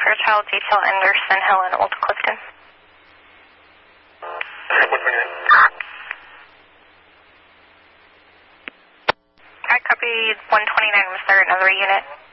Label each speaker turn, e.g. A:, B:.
A: Fairchild Detail Anderson Hill and Old Clifton. Alright, copy 129. Was there another unit?